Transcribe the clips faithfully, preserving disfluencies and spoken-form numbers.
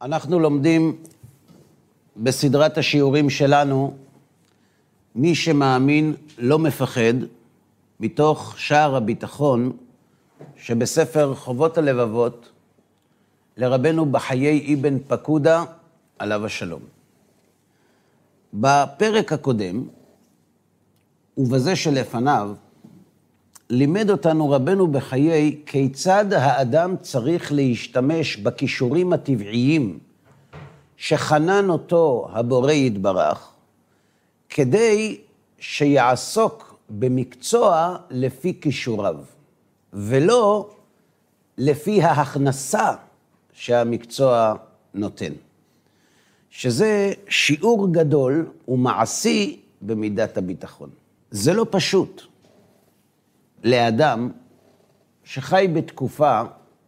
אנחנו לומדים בסדרת השיעורים שלנו, מי שמאמין לא מפחד, מתוך שער הביטחון שבספר חובות הלבבות, לרבנו בחיי אבן פקודה, עליו השלום. בפרק הקודם, ובזה שלפניו, לימד אותנו רבנו בחיי כיצד האדם צריך להשתמש בכישורים הטבעיים שחנן אותו הבורא יתברך, כדי שיעסוק במקצוע לפי כישוריו, ולא לפי ההכנסה שהמקצוע נותן. שזה שיעור גדול ומעשי במידת הביטחון. זה לא פשוט לאדם שחי בתקופה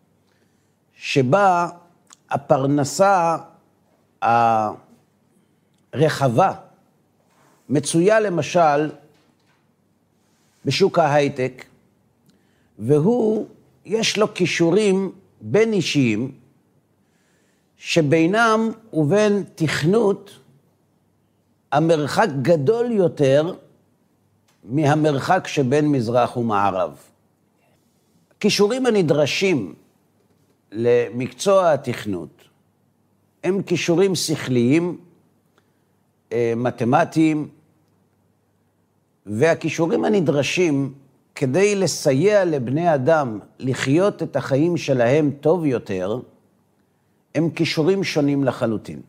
שבה הפרנסה הרחבה מצויה למשל בשוק ההייטק, והוא יש לו כישורים בין אישיים שבינם ובין תכנות המרחק גדול יותר מהמרחק שבין מזרח ומערב. הכישורים הנדרשים למקצוע התכנות הם כישורים שכליים, מתמטיים, והכישורים הנדרשים כדי לסייע לבני אדם לחיות את החיים שלהם טוב יותר, הם כישורים שונים לחלוטין.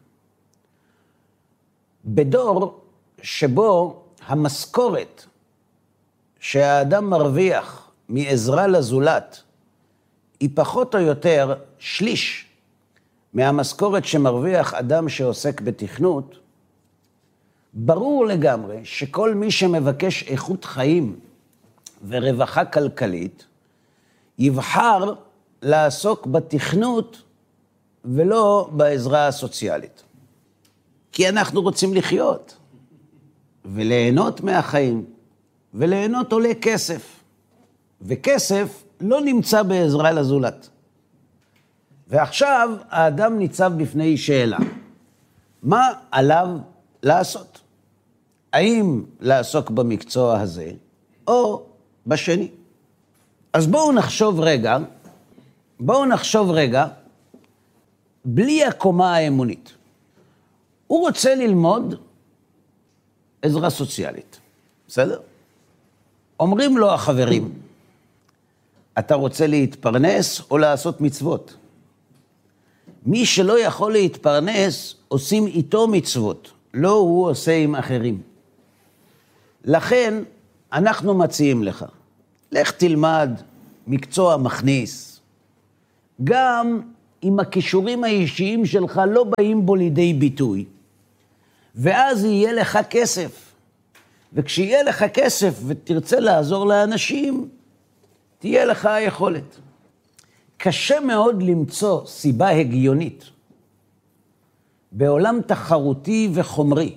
בדור שבו המשכורת שהאדם מרוויח מעזרה לזולת היא פחות או יותר שליש מהמשכורת שמרוויח אדם שעוסק בתכנות, ברור לגמרי שכל מי שמבקש איכות חיים ורווחה כלכלית יבחר לעסוק בתכנות ולא בעזרה הסוציאלית. כי אנחנו רוצים לחיות וליהנות מהחיים, וליהנות עולה כסף, וכסף לא נמצא בעזרה לזולת. ועכשיו האדם ניצב בפני שאלה, מה עליו לעשות? האם לעסוק במקצוע הזה או בשני? אז בואו נחשוב רגע, בואו נחשוב רגע, בלי הקומה האמונית. הוא רוצה ללמוד עזרה סוציאלית, בסדר? אומרים לו החברים, אתה רוצה להתפרנס או לעשות מצוות? מי שלא יכול להתפרנס, עושים איתו מצוות, לא הוא עושה עם אחרים. לכן אנחנו מציעים לך, לך תלמד מקצוע מכניס, גם אם הכישורים האישיים שלך לא באים בו לידי ביטוי, ואז יהיה לך כסף. וכשיהיה לך כסף ותרצה לעזור לאנשים, תהיה לך היכולת. קשה מאוד למצוא סיבה הגיונית בעולם תחרותי וחומרי,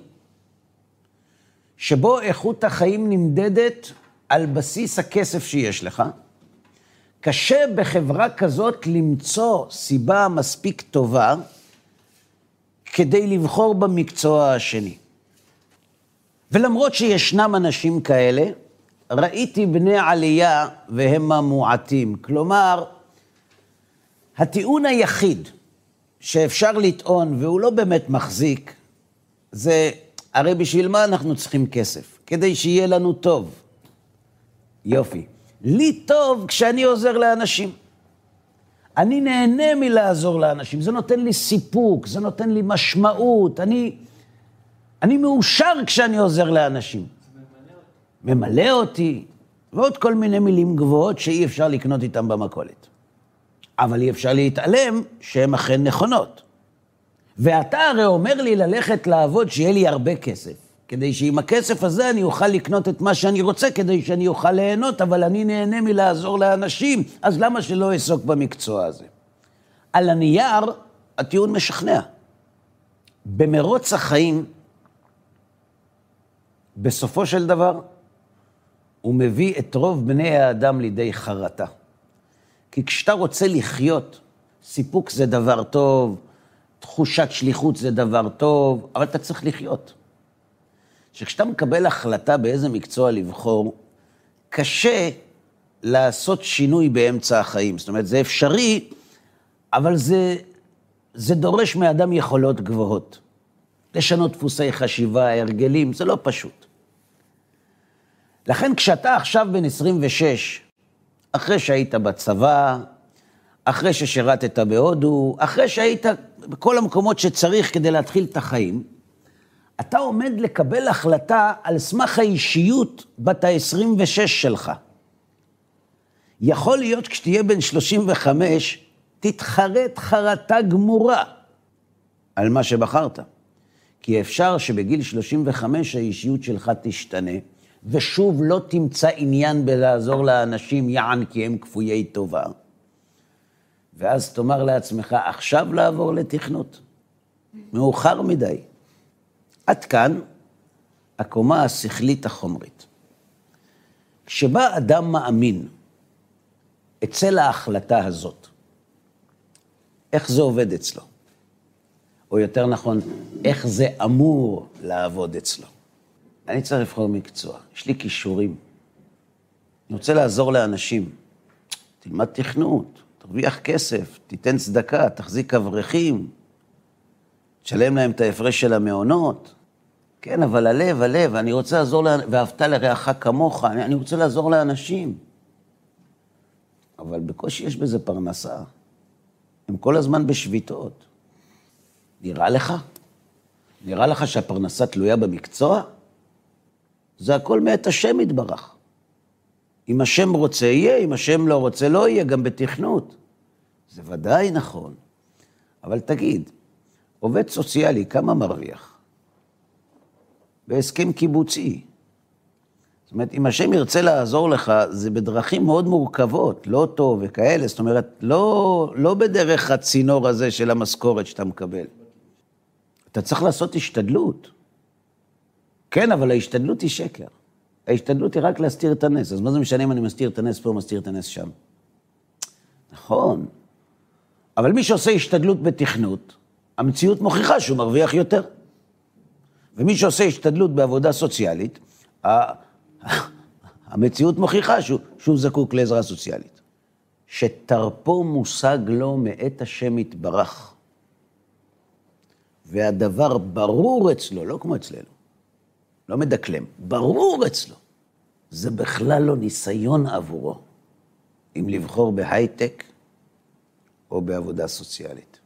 שבו איכות החיים נמדדת על בסיס הכסף שיש לך. קשה בחברה כזאת למצוא סיבה מספיק טובה כדי לבחור במקצוע השני. ולמרות שישנם אנשים כאלה, ראיתי בני עלייה והם המועטים. כלומר, הטיעון היחיד שאפשר לטעון, והוא לא באמת מחזיק, זה, הרי בשביל מה אנחנו צריכים כסף? כדי שיהיה לנו טוב. יופי. לי טוב כשאני עוזר לאנשים. אני נהנה מלעזור לאנשים. זה נותן לי סיפוק, זה נותן לי משמעות. אני... אני מאושר כשאני עוזר לאנשים. ממלא אותי. ממלא אותי, ועוד כל מיני מילים גבוהות שאי אפשר לקנות איתם במכולת. אבל אי אפשר להתעלם שהן אכן נכונות. ואתה הרי אומר לי ללכת לעבוד שיהיה לי הרבה כסף, כדי שעם הכסף הזה אני אוכל לקנות את מה שאני רוצה, כדי שאני אוכל ליהנות, אבל אני נהנה מלעזור לאנשים, אז למה שלא אעסוק במקצוע הזה? על הנייר, הטיעון משכנע. במרוץ החיים, בסופו של דבר, הוא מביא את רוב בני האדם לידי חרטה. כי כשאתה רוצה לחיות, סיפוק זה דבר טוב, תחושת שליחות זה דבר טוב, אבל אתה צריך לחיות. שכשאתה מקבל החלטה באיזה מקצוע לבחור, קשה לעשות שינוי באמצע החיים. זאת אומרת, זה אפשרי, אבל זה, זה דורש מאדם יכולות גבוהות. לשנות דפוסי חשיבה, הרגלים, זה לא פשוט. לכן כשאתה עכשיו בן עשרים ושש, אחרי שהיית בצבא, אחרי ששירתת בהודו, אחרי שהיית בכל המקומות שצריך כדי להתחיל את החיים, אתה עומד לקבל החלטה על סמך האישיות בת ה-עשרים ושש שלך. יכול להיות כשתהיה בן שלושים וחמש, תתחרט חרטה גמורה על מה שבחרת. כי אפשר שבגיל שלושים וחמש האישיות שלך תשתנה, ושוב לא תמצא עניין בלעזור לאנשים יען כי הם כפויי טובה. ואז תאמר לעצמך, עכשיו לעבור לתכנות. מאוחר מדי. עד כאן, הקומה השכלית החומרית. כשבא אדם מאמין, אצל ההחלטה הזאת, איך זה עובד אצלו? או יותר נכון, איך זה אמור לעבוד אצלו? אני צריך לבחור מקצוע, יש לי כישורים. אני רוצה לעזור לאנשים. תלמד תכנות, תרוויח כסף, תיתן צדקה, תחזיק אברכים, תשלם להם את ההפרש של המעונות. כן, אבל הלב, הלב, אני רוצה לעזור, לה... ואהבת לרעך כמוך, אני, אני רוצה לעזור לאנשים. אבל בקושי יש בזה פרנסה. הם כל הזמן בשביתות. נראה לך? נראה לך שהפרנסה תלויה במקצוע? זה הכל מאת השם יתברך. אם השם רוצה יהיה, אם השם לא רוצה לא יהיה, גם בתכנות. זה ודאי נכון. אבל תגיד, עובד סוציאלי, כמה מרוויח? בהסכם קיבוצי. זאת אומרת, אם השם ירצה לעזור לך, זה בדרכים מאוד מורכבות, לא טוב וכאלה. זאת אומרת, לא, לא בדרך הצינור הזה של המשכורת שאתה מקבל. אתה צריך לעשות השתדלות. כן, אבל ההשתדלות היא שקר. ההשתדלות היא רק להסתיר את הנס. אז מה זה משנה אם אני מסתיר את הנס פה, מסתיר את הנס שם? נכון. אבל מי שעושה השתדלות בתכנות, המציאות מוכיחה שהוא מרוויח יותר. ומי שעושה השתדלות בעבודה סוציאלית, המציאות מוכיחה שהוא, שהוא זקוק לעזרה סוציאלית. שתרפו מושג לו מאת השם יתברך. והדבר ברור אצלו, לא כמו אצלנו. לא מדקלם, ברור אצלו. זה בכלל לא ניסיון עבורו, אם לבחור בהייטק או בעבודה סוציאלית.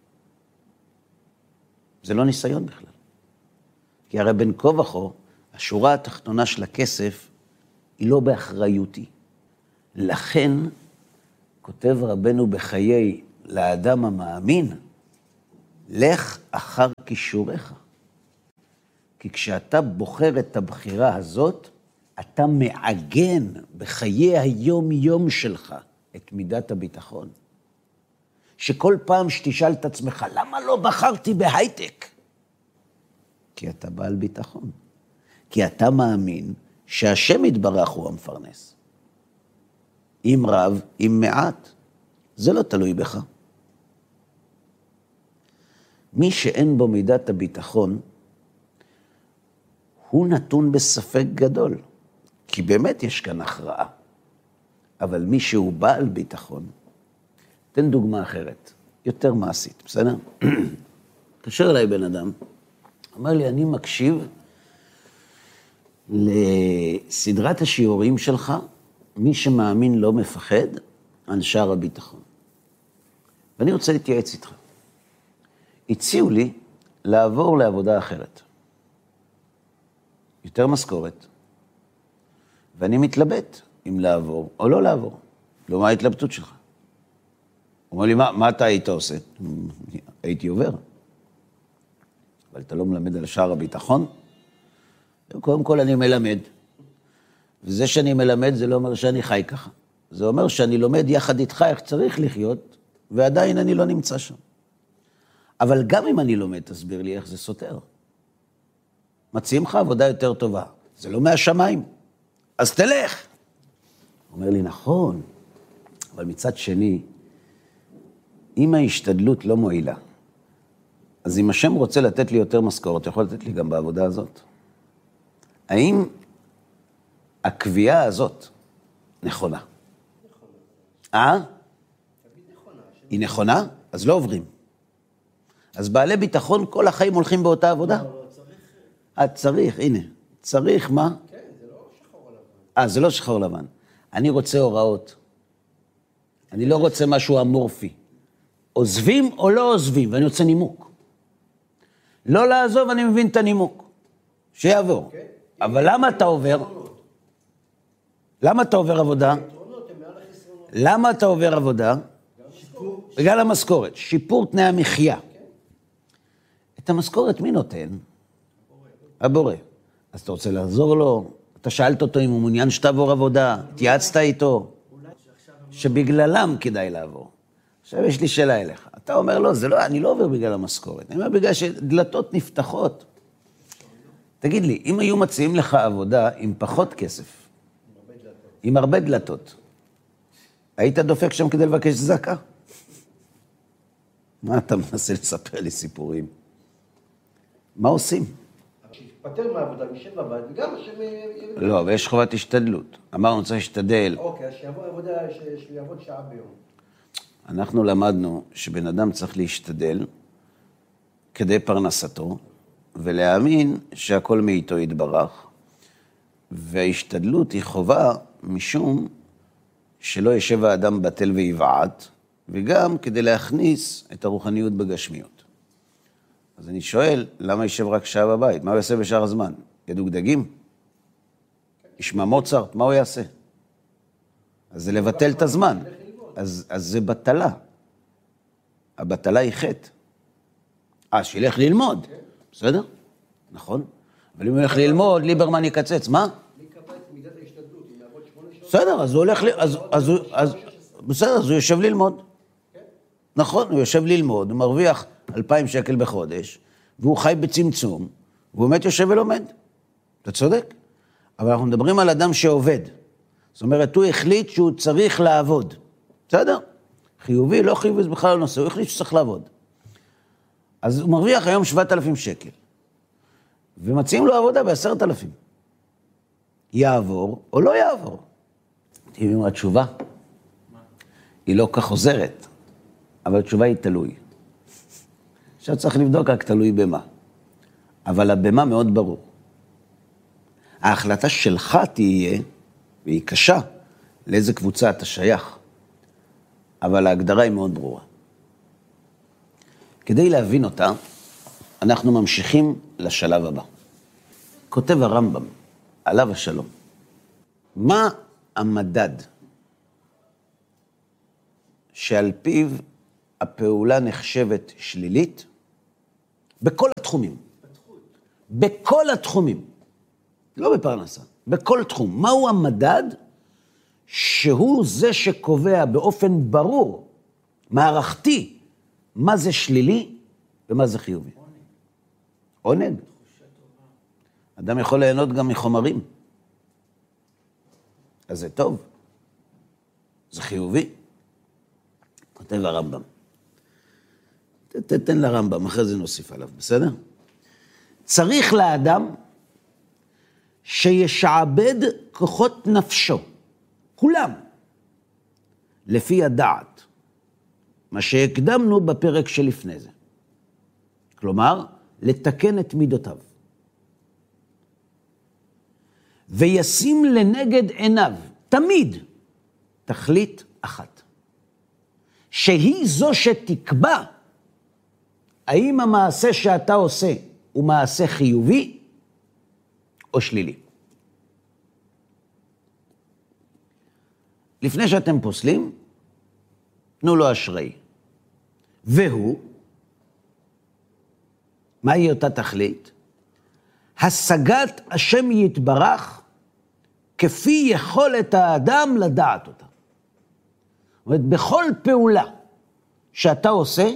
זה לא ניסיון בכלל. כי הרי בין כה וכה, השורה התחתונה של הכסף היא לא באחריותי. לכן, כותב רבנו בחיי לאדם המאמין, לך אחר כישוריך. כי כשאתה בוחר את הבחירה הזאת, אתה מעגן בחיי היום-יום שלך את מידת הביטחון. שכל פעם שתשאל את עצמך, למה לא בחרתי בהייטק? כי אתה בעל ביטחון. כי אתה מאמין שהשם יתברך הוא המפרנס. אם רב, אם מעט, זה לא תלוי בך. מי שאין בו מידת הביטחון, הוא נתון בספק גדול, כי באמת יש כאן הכרעה. אבל מי שהוא בעל ביטחון, תן דוגמה אחרת, יותר מעשית, בסדר? קשר אליי בן אדם, אמר לי, אני מקשיב לסדרת השיעורים שלך, מי שמאמין לא מפחד, על שער הביטחון. ואני רוצה להתייעץ איתך. הציעו לי לעבור לעבודה אחרת. יותר משכורת. ואני מתלבט אם לעבור או לא לעבור. לא מה ההתלבטות שלך. הוא אומר לי, מה, מה אתה היית עושה? הייתי עובר. אבל אתה לא מלמד על שער הביטחון? קודם כל אני מלמד. וזה שאני מלמד זה לא אומר שאני חי ככה. זה אומר שאני לומד יחד איתך איך צריך לחיות, ועדיין אני לא נמצא שם. אבל גם אם אני לומד, תסביר לי איך זה סותר. מציעים לך עבודה יותר טובה. זה לא מהשמיים. אז תלך. הוא אומר לי, נכון. אבל מצד שני, אם ההשתדלות לא מועילה, אז אם השם רוצה לתת לי יותר משכורת, יכול לתת לי גם בעבודה הזאת. האם הקביעה הזאת נכונה? אה? היא נכונה? אז לא עוברים. אז בעלי ביטחון כל החיים הולכים באותה עבודה? אה, צריך, הנה. צריך מה? כן, זה לא שחור לבן. אה, זה לא שחור לבן. אני רוצה הוראות. אני לא רוצה משהו אמורפי. עוזבים או לא עוזבים, ואני רוצה נימוק. לא לעזוב, אני מבין את הנימוק. שיעבור. אבל למה אתה עובר? למה אתה עובר עבודה? למה אתה עובר עבודה? בגלל המשכורת. שיפור תנאי המחיה. את המשכורת מי נותן? הבורא. אז אתה רוצה לעזור לו? אתה שאלת אותו אם הוא מעוניין שתעבור עבודה? התייעצת איתו? שבגללם כדאי לעבור. עכשיו יש לי שאלה אליך. אתה אומר לא, זה לא, אני לא עובר בגלל המשכורת. אני אומר בגלל שדלתות נפתחות. תגיד לי, אם היו מציעים לך עבודה עם פחות כסף, עם הרבה דלתות, היית דופק שם כדי לבקש זקה? מה אתה מנסה לספר לי סיפורים? מה עושים? שיתפטר מהעבודה, משב בבית, וגם השם... לא, ויש חובת השתדלות. אמרנו, צריך להשתדל. אוקיי, אז שיעבור עבודה, שיעבוד שעה ביום. אנחנו למדנו שבן אדם צריך להשתדל כדי פרנסתו, ולהאמין שהכל מאיתו יתברך, וההשתדלות היא חובה משום שלא ישב האדם בטל ויבעט, וגם כדי להכניס את הרוחניות בגשמיות. אז אני שואל, למה יישב רק שעה בבית? מה הוא יעשה בשאר הזמן? ידוג דגים? ישמע מוצרט, מה הוא יעשה? אז זה לבטל את הזמן. אז, אז זה בטלה. הבטלה היא חטא. אה, שילך ללמוד. בסדר? נכון. אבל אם הוא ילך ללמוד, ליברמן יקצץ. מה? מי קבע את מידת ההשתדלות? אם יעבוד שמונה שעות? בסדר, אז הוא הולך... אז, אז, אז, בסדר, אז הוא יושב ללמוד. נכון, הוא יושב ללמוד, הוא מרוויח אלפיים שקל בחודש, והוא חי בצמצום, והוא באמת יושב ולומד. אתה צודק? אבל אנחנו מדברים על אדם שעובד. זאת אומרת, הוא החליט שהוא צריך לעבוד. בסדר? חיובי, לא חיובי, זה בכלל לא נושא, הוא החליט שצריך לעבוד. אז הוא מרוויח היום שבעת אלפים שקל, ומציעים לו עבודה בעשרת אלפים. יעבור או לא יעבור? תראו, התשובה היא לא כך חוזרת, אבל התשובה היא תלוי. עכשיו צריך לבדוק רק תלוי במה. אבל הבמה מאוד ברור. ההחלטה שלך תהיה, והיא קשה, לאיזה קבוצה אתה שייך. אבל ההגדרה היא מאוד ברורה. כדי להבין אותה, אנחנו ממשיכים לשלב הבא. כותב הרמב"ם, עליו השלום. מה המדד שעל פיו הפעולה נחשבת שלילית? בכל התחומים. בכל התחומים. לא בפרנסה, בכל תחום. מהו המדד שהוא זה שקובע באופן ברור, מערכתי, מה זה שלילי ומה זה חיובי? עונג. עונג. אדם יכול ליהנות גם מחומרים. אז זה טוב. זה חיובי. כותב הרמב"ם. תתן לרמב"ם, אחרי זה נוסיף עליו, בסדר? צריך לאדם שישעבד כוחות נפשו, כולם, לפי הדעת, מה שהקדמנו בפרק שלפני זה. כלומר, לתקן את מידותיו. וישים לנגד עיניו, תמיד, תכלית אחת. שהיא זו שתקבע, האם המעשה שאתה עושה הוא מעשה חיובי או שלילי. לפני שאתם פוסלים, תנו לו אשראי. והוא, מהי אותה תכלית? השגת השם יתברך כפי יכולת האדם לדעת אותה. זאת אומרת, בכל פעולה שאתה עושה,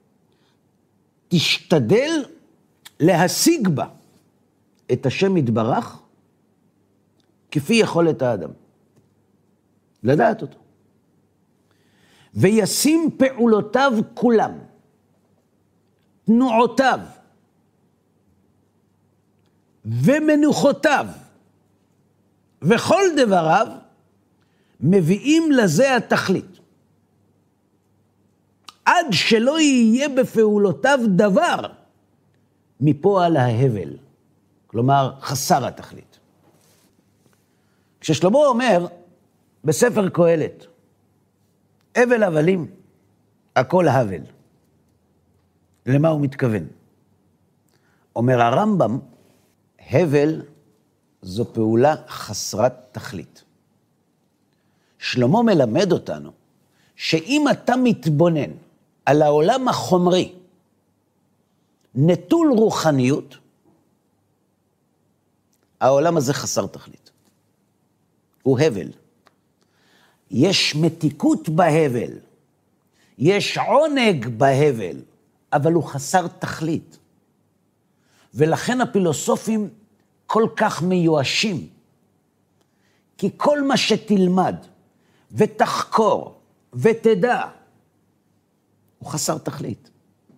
תשתדל להשיג בה את השם יתברך כפי יכולת האדם. לדעת אותו. וישים פעולותיו כולם תנועותיו ומנוחותיו וכל דבריו מביאים לזה התכלית. עד שלא יהיה בפעולותיו דבר מפועל ההבל, כלומר חסר התכלית. כששלמה אומר בספר קהלת, הבל הבלים, הכל הבל. למה הוא מתכוון? אומר הרמב"ם, הבל זו פעולה חסרת תכלית. שלמה מלמד אותנו שאם אתה מתבונן על העולם החומרי, נטול רוחניות, העולם הזה חסר תכלית. הוא הבל. יש מתיקות בהבל, יש עונג בהבל, אבל הוא חסר תכלית. ולכן הפילוסופים כל כך מיואשים, כי כל מה שתלמד ותחקור ותדע, הוא חסר תכלית.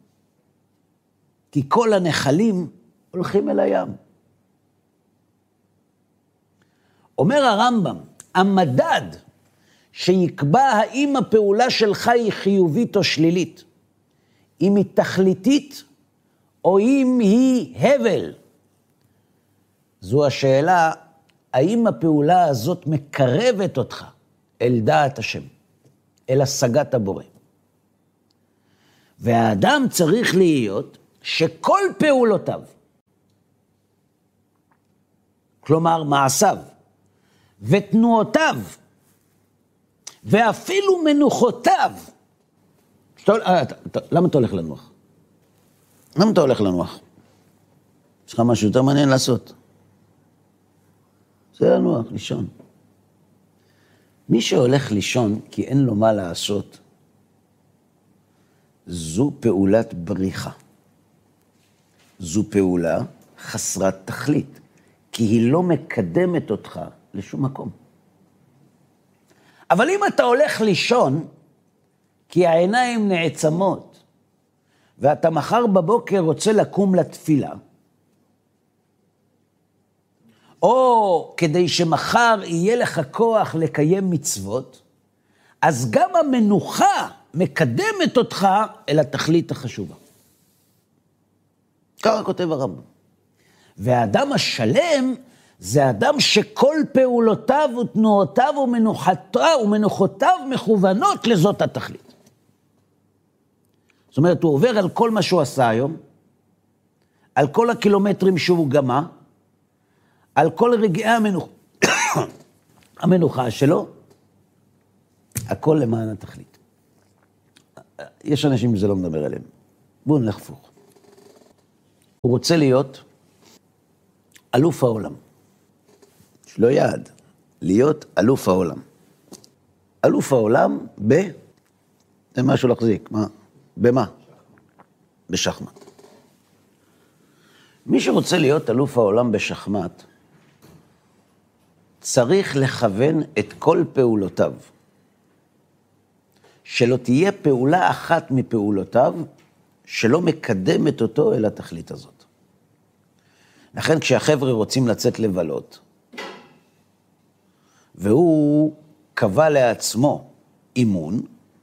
כי כל הנחלים הולכים אל הים. אומר הרמב"ם, המדד שיקבע האם הפעולה שלך היא חיובית או שלילית, אם היא תכליתית או אם היא הבל, זו השאלה, האם הפעולה הזאת מקרבת אותך אל דעת השם, אל השגת הבורא. והאדם צריך להיות שכל פעולותיו, כלומר מעשיו ותנועותיו, ואפילו מנוחותיו, למה אתה הולך לנוח? למה אתה הולך לנוח? יש לך משהו יותר מעניין לעשות. זה לנוח, לישון. מי שהולך לישון כי אין לו מה לעשות, זו פעולת בריחה. זו פעולה חסרת תכלית, כי היא לא מקדמת אותך לשום מקום. אבל אם אתה הולך לישון, כי העיניים נעצמות, ואתה מחר בבוקר רוצה לקום לתפילה, או כדי שמחר יהיה לך כוח לקיים מצוות, אז גם המנוחה מקדמת אותך אל התכלית החשובה. ככה כותב הרמב"ם. והאדם השלם זה אדם שכל פעולותיו ותנועותיו ומנוחותיו, ומנוחותיו מכוונות לזאת התכלית. זאת אומרת, הוא עובר על כל מה שהוא עשה היום, על כל הקילומטרים שהוא גמה, על כל רגעי המנוח... המנוחה שלו, הכל למען התכלית. יש אנשים שזה לא מדבר עליהם. בואו נלך הפוך. הוא רוצה להיות אלוף העולם. יש לו יעד, להיות אלוף העולם. אלוף העולם ב... זה משהו להחזיק, מה? במה? בשחמט. מי שרוצה להיות אלוף העולם בשחמט, צריך לכוון את כל פעולותיו. שלא תהיה פעולה אחת מפעולותיו, שלא מקדמת אותו אל התכלית הזאת. לכן כשהחבר'ה רוצים לצאת לבלות, והוא קבע לעצמו אימון,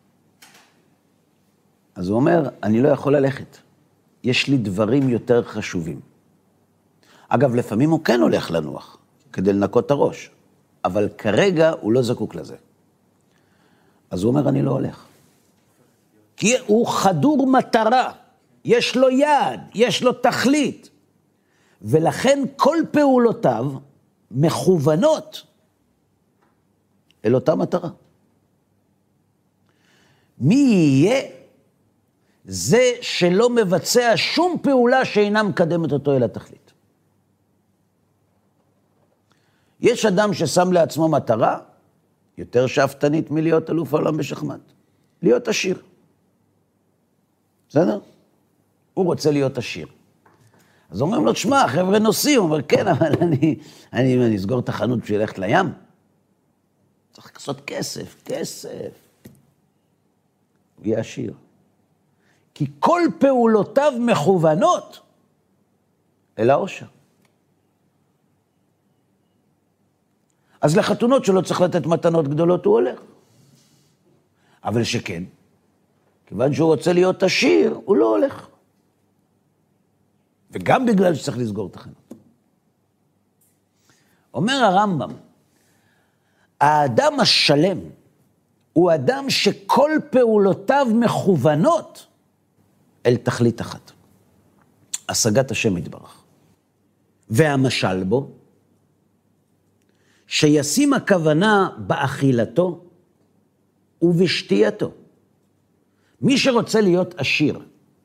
אז הוא אומר, אני לא יכול ללכת. יש לי דברים יותר חשובים. אגב, לפעמים הוא כן הולך לנוח, כדי לנקות את הראש, אבל כרגע הוא לא זקוק לזה. אז הוא אומר, אני לא הולך. כי הוא חדור מטרה, יש לו יעד, יש לו תכלית, ולכן כל פעולותיו מכוונות אל אותה מטרה. מי יהיה? זה שלא מבצע שום פעולה שאינה מקדמת אותו אל התכלית. יש אדם ששם לעצמו מטרה, יותר שאפתנית מלהיות אלוף העולם בשחמט. להיות עשיר. בסדר? הוא רוצה להיות עשיר. אז אומרים לו, תשמע, חבר'ה נוסעים. הוא אומר, כן, אבל אני, אני, אני אסגור את החנות בשביל ללכת לים. צריך לעשות כסף, כסף. הוא יהיה עשיר. כי כל פעולותיו מכוונות אל העושר. אז לחתונות שלו צריך לתת מתנות גדולות, הוא הולך. אבל שכן, כיוון שהוא רוצה להיות עשיר, הוא לא הולך. וגם בגלל שצריך לסגור את החנות. אומר הרמב"ם, האדם השלם הוא אדם שכל פעולותיו מכוונות אל תכלית אחת. השגת השם יתברך. והמשל בו, שישים הכוונה באכילתו ובשתייתו. מי שרוצה להיות עשיר,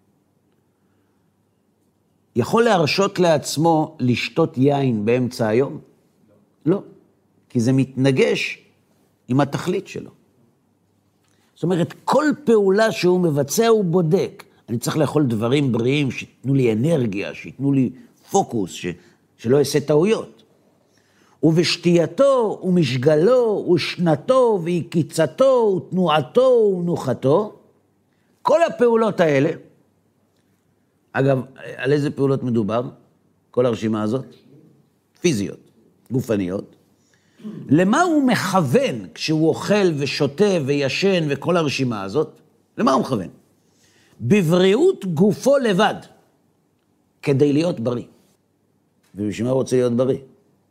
יכול להרשות לעצמו לשתות יין באמצע היום? לא. לא. כי זה מתנגש עם התכלית שלו. זאת אומרת, כל פעולה שהוא מבצע הוא בודק. אני צריך לאכול דברים בריאים שיתנו לי אנרגיה, שיתנו לי פוקוס, ש... שלא אעשה טעויות. ובשתייתו ומשגלו ושנתו ועקיצתו ותנועתו ונוחתו, כל הפעולות האלה, אגב, על איזה פעולות מדובר? כל הרשימה הזאת? פיזיות, גופניות. למה הוא מכוון כשהוא אוכל ושותה וישן וכל הרשימה הזאת? למה הוא מכוון? בבריאות גופו לבד, כדי להיות בריא. ובשביל מה הוא רוצה להיות בריא?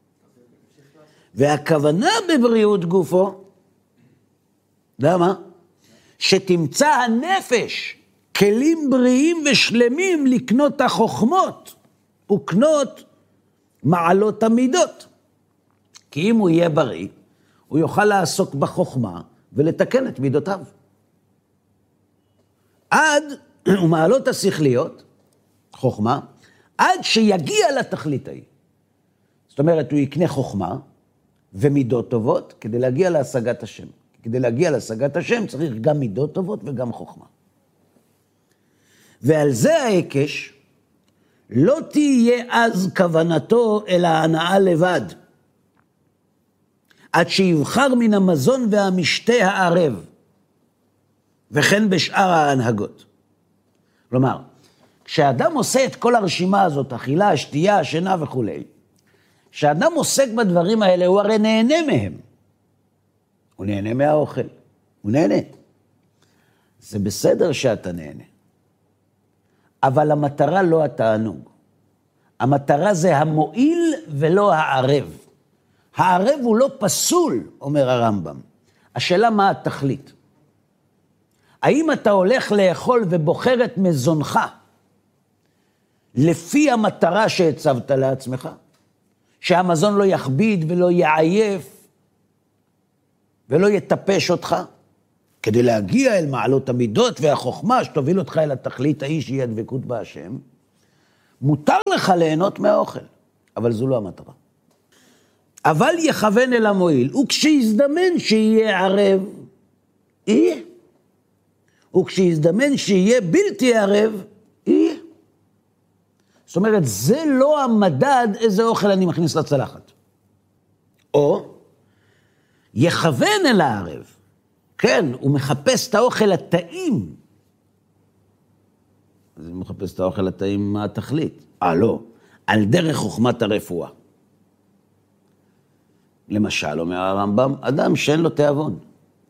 והכוונה בבריאות גופו, למה? שתמצא הנפש כלים בריאים ושלמים לקנות החוכמות וקנות מעלות המידות. כי אם הוא יהיה בריא, הוא יוכל לעסוק בחוכמה ולתקן את מידותיו. עד, ומעלות השכליות, חוכמה, עד שיגיע לתכלית ההיא. זאת אומרת, הוא יקנה חוכמה ומידות טובות כדי להגיע להשגת השם. כדי להגיע להשגת השם צריך גם מידות טובות וגם חוכמה. ועל זה ההיקש, לא תהיה אז כוונתו אלא הנאה לבד, עד שיבחר מן המזון והמשתה הערב, וכן בשאר ההנהגות. כלומר, כשאדם עושה את כל הרשימה הזאת, אכילה, שתייה, שינה וכו', כשאדם עוסק בדברים האלה, הוא הרי נהנה מהם. הוא נהנה מהאוכל, הוא נהנה. זה בסדר שאתה נהנה. אבל המטרה לא התענוג. המטרה זה המועיל ולא הערב. הערב הוא לא פסול, אומר הרמב"ם. השאלה מה התכלית? האם אתה הולך לאכול ובוחר את מזונך לפי המטרה שהצבת לעצמך? שהמזון לא יכביד ולא יעייף ולא יטפש אותך? כדי להגיע אל מעלות המידות והחוכמה שתוביל אותך אל התכלית ההיא שהיא הדבקות בהשם, מותר לך ליהנות מהאוכל, אבל זו לא המטרה. אבל יכוון אל המועיל, וכשיזדמן שיהיה ערב, יהיה. וכשיזדמן שיהיה בלתי ערב, יהיה. זאת אומרת, זה לא המדד איזה אוכל אני מכניס לצלחת. או, יכוון אל הערב. כן, הוא מחפש את האוכל הטעים. אז הוא מחפש את האוכל הטעים, מה התכלית? אה, לא. על דרך חוכמת הרפואה. למשל, אומר הרמב"ם, אדם שאין לו תיאבון.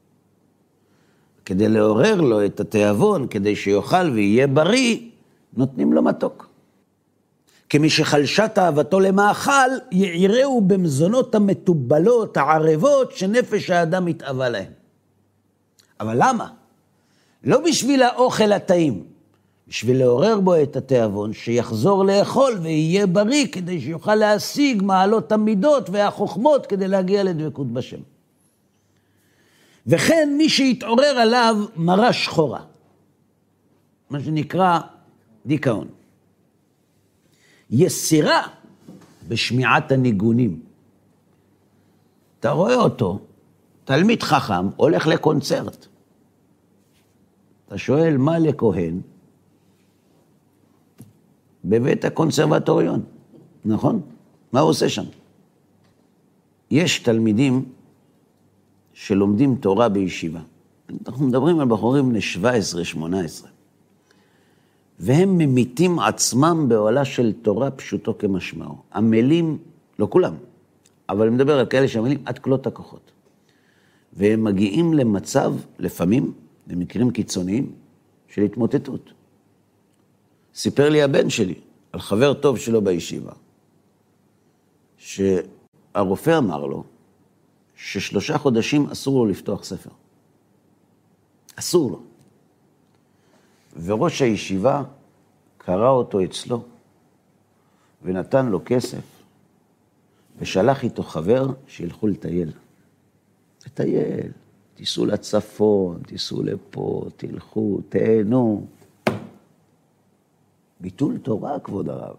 כדי לעורר לו את התיאבון, כדי שיוכל ויהיה בריא, נותנים לו מתוק. כמי שחלשה תאוותו למאכל, יעירהו במזונות המטובלות, הערבות, שנפש האדם מתאווה להם. אבל למה? לא בשביל האוכל הטעים, בשביל לעורר בו את התיאבון, שיחזור לאכול ויהיה בריא, כדי שיוכל להשיג מעלות המידות והחוכמות, כדי להגיע לדבקות בשם. וכן מי שיתעורר עליו מרה שחורה, מה שנקרא דיכאון. יסירה בשמיעת הניגונים. אתה רואה אותו, תלמיד חכם, הולך לקונצרט. אתה שואל מה לכהן? בבית הקונסרבטוריון, נכון? מה הוא עושה שם? יש תלמידים שלומדים תורה בישיבה. אנחנו מדברים על בחורים בני שבע עשרה שמונה עשרה. והם ממיתים עצמם בעולה של תורה פשוטו כמשמעו. עמלים, לא כולם, אבל אני מדבר על כאלה שעמלים עד כלות הכוחות. והם מגיעים למצב, לפעמים, במקרים קיצוניים, של התמוטטות. סיפר לי הבן שלי, על חבר טוב שלו בישיבה, שהרופא אמר לו, ששלושה חודשים אסור לו לפתוח ספר. אסור לו. וראש הישיבה קרא אותו אצלו, ונתן לו כסף, ושלח איתו חבר שילכו לטייל. לטייל, תיסעו לצפון, תיסעו לפה, תלכו, תהנו. ביטול תורה, כבוד הרב.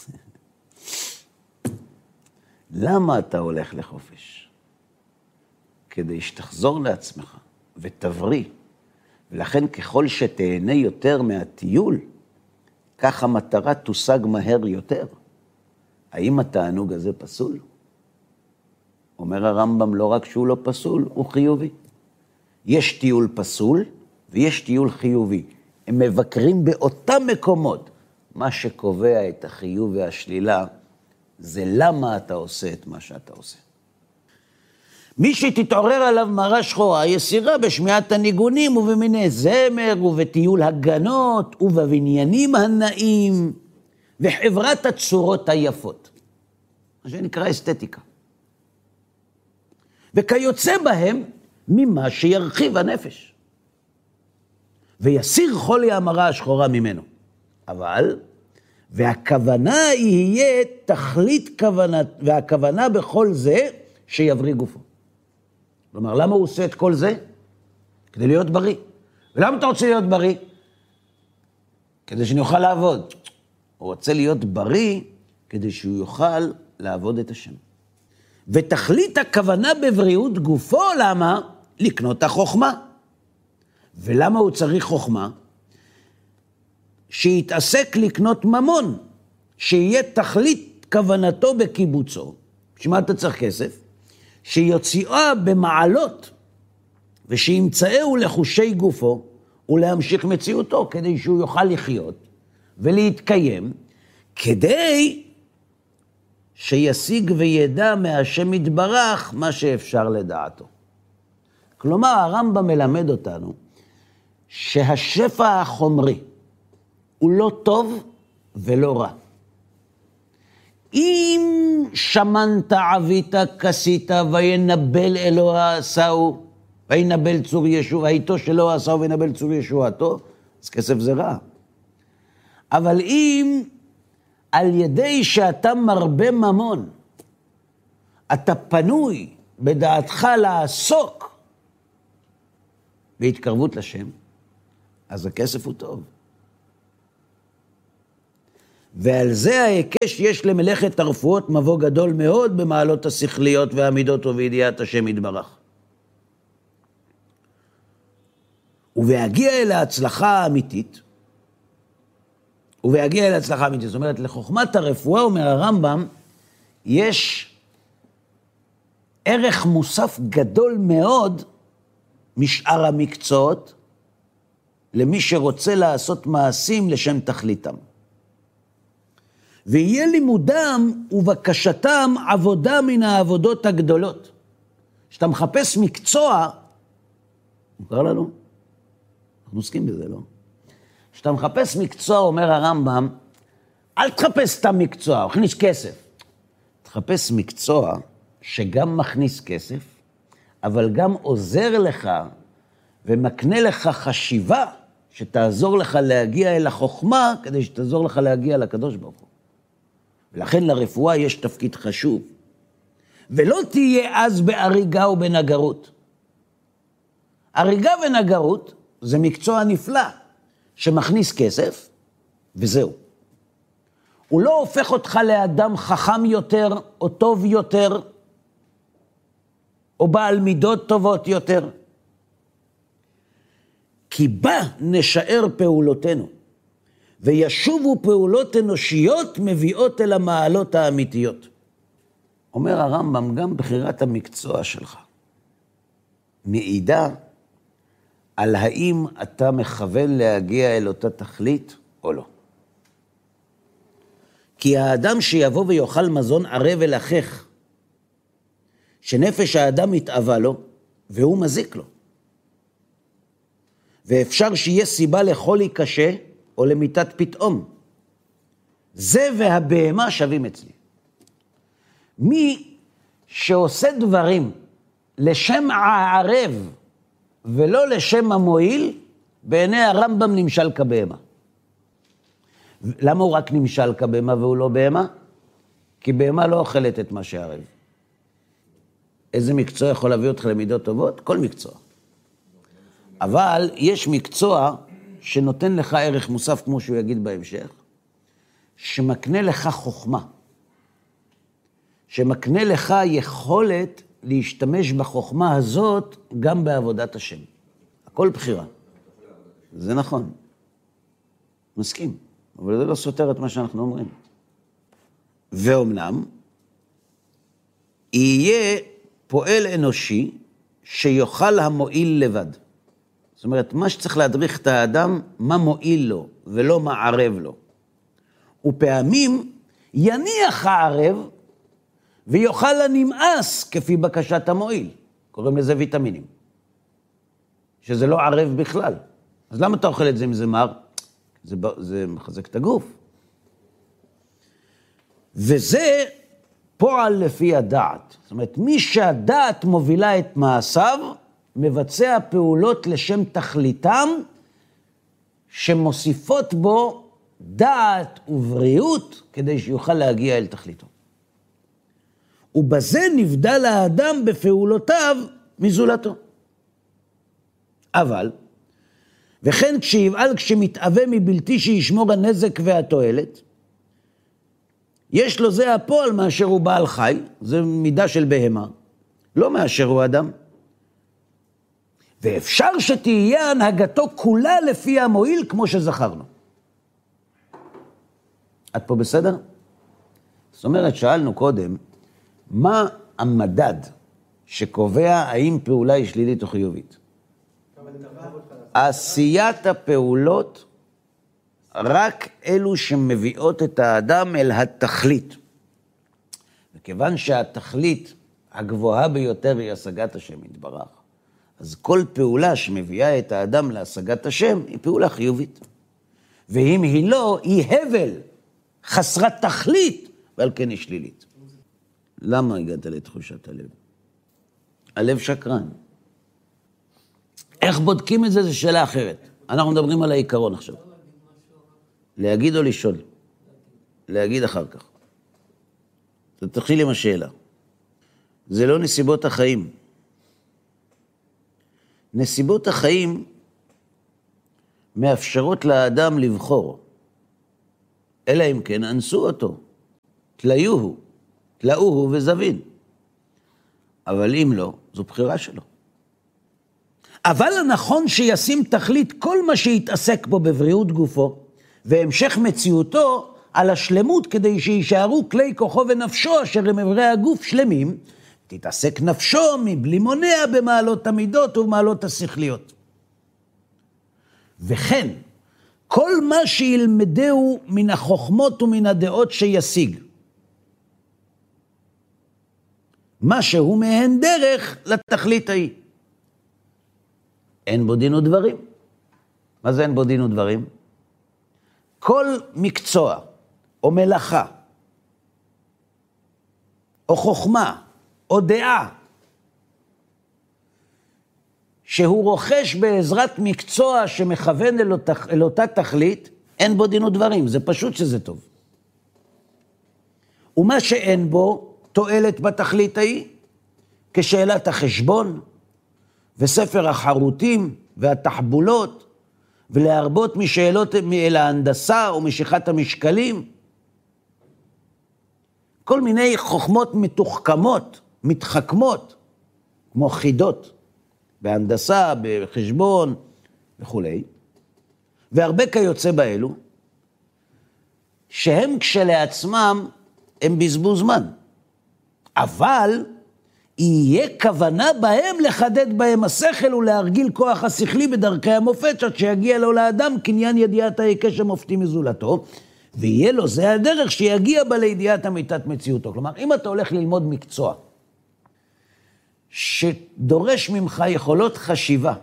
למה אתה הולך לחופש? כדי שתחזור לעצמך ותבריא. ולכן ככל שתהנה יותר מהטיול, כך המטרה תושג מהר יותר. האם התענוג הזה פסול? אומר הרמב"ם, לא רק שהוא לא פסול, הוא חיובי. יש טיול פסול ויש טיול חיובי. הם מבקרים באותם מקומות. מה שקובע את החיוב והשלילה, זה למה אתה עושה את מה שאתה עושה. מי שתתעורר עליו מראה שחורה, יסירה בשמיעת הניגונים ובמיני זמר ובטיול הגנות ובבניינים הנאים וחברת הצורות היפות. מה שנקרא אסתטיקה. וכיוצא בהם ממה שירחיב הנפש. ויסיר חולי המראה השחורה ממנו. אבל, והכוונה יהיה תכלית כוונה, והכוונה בכל זה שיבריא גופו. כלומר, למה הוא עושה את כל זה? כדי להיות בריא. ולמה אתה רוצה להיות בריא? כדי שאני אוכל לעבוד. הוא רוצה להיות בריא כדי שהוא יוכל לעבוד את השם. ותכלית הכוונה בבריאות גופו, למה? לקנות החוכמה. ולמה הוא צריך חוכמה? שיתעסק לקנות ממון, שיהיה תכלית כוונתו בקיבוצו. שמה אתה צריך כסף? שיוציאה במעלות, ושימצאהו לחושי גופו, ולהמשיך מציאותו, כדי שהוא יוכל לחיות, ולהתקיים, כדי שישיג וידע מהשם יתברך, מה שאפשר לדעתו. כלומר, הרמב"ם מלמד אותנו, שהשפע החומרי, הוא לא טוב ולא רע. אם שמנת עבית כסית וינבל אלוה עשהו, וינבל צור ישוע, היתו שלא עשהו וינבל צור ישועתו, אז כסף זה רע. אבל אם על ידי שאתה מרבה ממון, אתה פנוי בדעתך לעסוק בהתקרבות לשם, אז הכסף הוא טוב. ועל זה ההיקש יש למלאכת הרפואות מבוא גדול מאוד במעלות השכליות והעמידות ובידיעת השם יתברך. ובהגיע אל ההצלחה האמיתית, ובהגיע אל ההצלחה האמיתית, זאת אומרת, לחוכמת הרפואה, אומר הרמב"ם, יש ערך מוסף גדול מאוד משאר המקצועות, למי שרוצה לעשות מעשים לשם תכליתם. ויהיה לימודם ובקשתם עבודה מן העבודות הגדולות. כשאתה מחפש מקצוע, מוכר לנו? אנחנו עוסקים בזה, לא? כשאתה מחפש מקצוע, אומר הרמב"ם, אל תחפש את המקצוע, מכניס כסף. תחפש מקצוע שגם מכניס כסף, אבל גם עוזר לך ומקנה לך חשיבה שתעזור לך להגיע אל החוכמה, כדי שתעזור לך להגיע לקדוש ברוך הוא. ולכן לרפואה יש תפקיד חשוב. ולא תהיה אז בהריגה ובנגרות. הריגה ונגרות זה מקצוע נפלא, שמכניס כסף, וזהו. הוא לא הופך אותך לאדם חכם יותר, או טוב יותר, או בעל מידות טובות יותר. כי בה נשאר פעולותינו, וישובו פעולות אנושיות מביאות אל המעלות האמיתיות. אומר הרמב"ם, גם בחירת המקצוע שלך מעידה על האם אתה מכוון להגיע אל אותה תכלית או לא. כי האדם שיבוא ויאכל מזון ערב ולחך, שנפש האדם מתאווה לו, והוא מזיק לו. ואפשר שיהיה סיבה לחולי קשה, או למיתת פתאום. זה והבהמה שווים אצלי. מי שעושה דברים לשם הערב, ולא לשם המועיל, בעיני הרמב"ם נמשל כבהמה. למה הוא רק נמשל כבהמה והוא לא בהמה? כי בהמה לא אוכלת את מה שערב. איזה מקצוע יכול להביא אותך למידות טובות? כל מקצוע. אבל יש מקצוע שנותן לך ערך מוסף, כמו שהוא יגיד בהמשך, שמקנה לך חוכמה, שמקנה לך יכולת להשתמש בחוכמה הזאת גם בעבודת השם. הכל בחירה. זה נכון. מסכים. אבל זה לא סותר את מה שאנחנו אומרים. ואומנם, יהיה פועל אנושי שיוכל המועיל לבד. זאת אומרת, מה שצריך להדריך את האדם, מה מועיל לו ולא מה ערב לו. ופעמים יניח הערב ויוכל הנמאס כפי בקשת המועיל. קוראים לזה ויטמינים. שזה לא ערב בכלל. אז למה אתה אוכל את זה אם זה מר? זה, זה מחזק את הגוף. וזה פועל לפי הדעת. זאת אומרת, מי שהדעת מובילה את מעשיו, מבצע פעולות לשם תכליתם, שמוסיפות בו דעת ובריאות, כדי שיוכל להגיע אל תכליתו. ובזה נבדל האדם בפעולותיו מזולתו. אבל, וכן כשיבעל כשמתאווה מבלתי שישמור הנזק והתועלת, יש לו זה הפועל מאשר הוא בעל חי, זה מידה של בהמה, לא מאשר הוא אדם. ואפשר שתהיה הנהגתו כולה לפי המועיל כמו שזכרנו. עד פה בסדר? זאת אומרת, שאלנו קודם, מה המדד שקובע האם פעולה היא שלילית או חיובית? עשיית הפעולות רק אלו שמביאות את האדם אל התכלית. וכיוון שהתכלית הגבוהה ביותר היא השגת השם יתברך, אז כל פעולה שמביאה את האדם להשגת השם היא פעולה חיובית. ואם היא לא, היא הבל, חסרת תכלית, ועל כן היא שלילית. למה הגעת לתחושת הלב? הלב שקרן. איך בודקים את זה? זו שאלה אחרת. אנחנו מדברים על העיקרון עכשיו. להגיד או לשאול? להגיד אחר כך. תתחיל עם השאלה. זה לא נסיבות החיים. נסיבות החיים מאפשרות לאדם לבחור. אלא אם כן אנסו אותו. תליוהו, תלאוהו וזבין. אבל אם לא, זו בחירה שלו. אבל הנכון שישים תכלית כל מה שיתעסק בו בבריאות גופו, והמשך מציאותו על השלמות כדי שישארו כלי כוחו ונפשו אשר הם אברי הגוף שלמים, תתעסק נפשו מבלי מונע במעלות המידות ובמעלות השכליות. וכן, כל מה שילמדהו מן החוכמות ומן הדעות שישיג, מה שהוא מהן דרך לתכלית ההיא. אין בו דין ודברים. מה זה אין בו דין ודברים? כל מקצוע או מלאכה או חוכמה או דעה שהוא רוכש בעזרת מקצוע שמכוון אל, אותה, אל אותה תכלית, אין בו דין ודברים, זה פשוט שזה טוב. ומה שאין בו תועלת בתכלית ההיא, כשאלת החשבון וספר החרוטים והתחבולות, ולהרבות משאלות אל ההנדסה או משיכת המשקלים, כל מיני חוכמות מתוחכמות, מתחכמות, כמו חידות, בהנדסה, בחשבון וכו'. והרבה כיוצא באלו, שהם כשלעצמם הם בזבוז זמן. אבל יהיה כוונה בהם לחדד בהם השכל ולהרגיל כוח השכלי בדרכי המופת, עד שיגיע לו לאדם קניין ידיעת ההיקש המופתי מזולתו, ויהיה לו, זה הדרך שיגיע בה לידיעת אמיתת מציאותו. כלומר, אם אתה הולך ללמוד מקצוע, שדורש ממך יכולות חשיבה,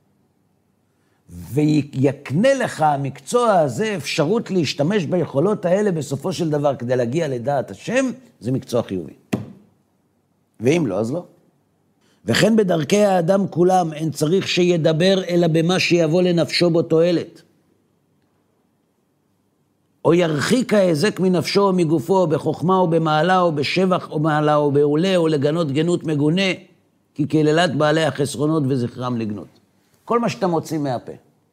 ויקנה לך המקצוע הזה אפשרות להשתמש ביכולות האלה בסופו של דבר כדי להגיע לדעת השם, זה מקצוע חיובי. ואם לא, אז לא. וכן בדרכי האדם כולם אין צריך שידבר אלא במה שיבוא לנפשו בו תועלת. או ירחיק ההזק מנפשו או מגופו, או בחוכמה או במעלה או בשבח או מעלה או בעולה, או לגנות גנות מגונה, כי כללת בעלי החסרונות וזכרם לגנות. כל מה שאתה מוציא מהפה.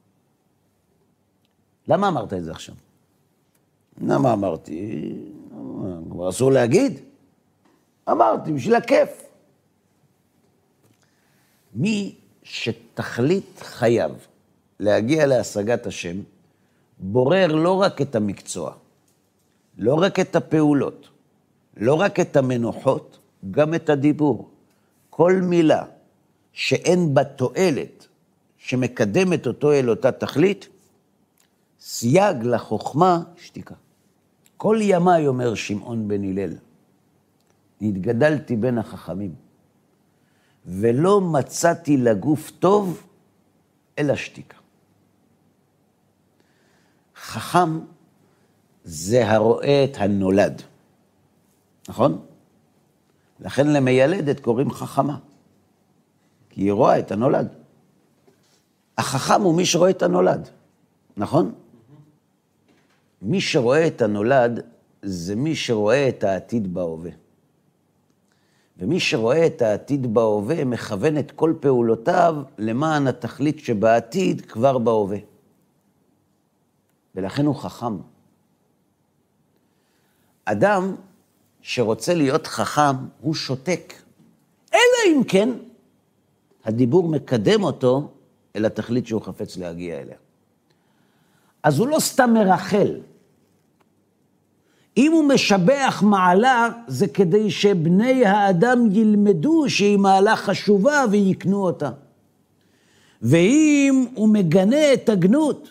למה אמרת את זה עכשיו? למה אמרתי? כבר אסור להגיד. אמרתי, בשביל הכיף. מי שתכלית חייו להגיע להשגת השם, בורר לא רק את המקצוע, לא רק את הפעולות, לא רק את המנוחות, גם את הדיבור. כל מילה שאין בה תועלת, שמקדמת אותו אל אותה תכלית, סייג לחוכמה, שתיקה. כל ימי, אומר שמעון בן הלל, נתגדלתי בין החכמים, ולא מצאתי לגוף טוב, אלא שתיקה. חכם זה הרואה את הנולד, נכון? לכן למיילדת קוראים חכמה, כי היא רואה את הנולד. החכם הוא מי שרואה את הנולד, נכון? מי שרואה את הנולד זה מי שרואה את העתיד בהווה. ומי שרואה את העתיד בהווה מכוון את כל פעולותיו למען התכלית שבעתיד כבר בהווה. ולכן הוא חכם. אדם שרוצה להיות חכם הוא שותק. אלא אם כן, הדיבור מקדם אותו אל התכלית שהוא חפץ להגיע אליה. אז הוא לא סתם מרחל. אם הוא משבח מעלה, זה כדי שבני האדם ילמדו שהיא מעלה חשובה ויקנו אותה. ואם הוא מגנה את הגנות,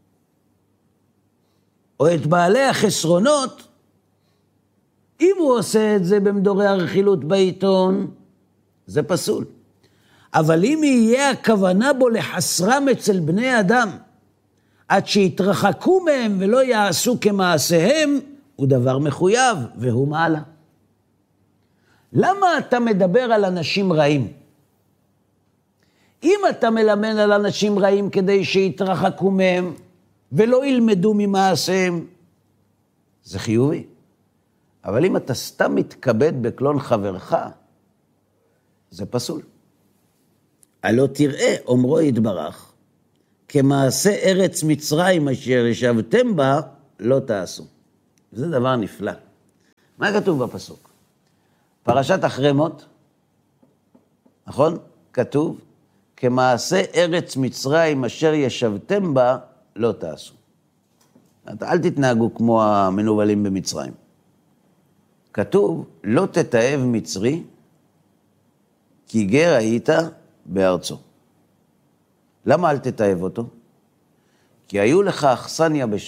או את בעלי החסרונות, אם הוא עושה את זה במדורי הרכילות בעיתון, זה פסול. אבל אם יהיה הכוונה בו לחסרם אצל בני אדם, עד שיתרחקו מהם ולא יעשו כמעשיהם, הוא דבר מחויב, והוא מעלה. למה אתה מדבר על אנשים רעים? אם אתה מלמד על אנשים רעים כדי שיתרחקו מהם, ולא ילמדו ממעשיהם, זה חיובי. אבל אם אתה סתם מתכבד בקלון חברך, זה פסול. הלא תראה, אומרו יתברך, כמעשה ארץ מצרים אשר ישבתם בה, לא תעשו. וזה דבר נפלא. מה כתוב בפסוק? פרשת אחרי מות, נכון? כתוב, כמעשה ארץ מצרים אשר ישבתם בה, לא תעשו. אל תתנהגו כמו המנובלים במצרים. כתוב, לא תתאהב מצרי, כי גר היית בארצו. למה אל תתאהב אותו? כי היו לך אכסניה בשם.